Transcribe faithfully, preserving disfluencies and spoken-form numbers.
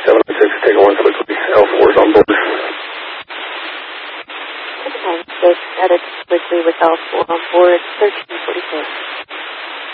seven oh six, take one quickly. L four is on board. Okay, so static quickly with L four on board, thirteen forty-four.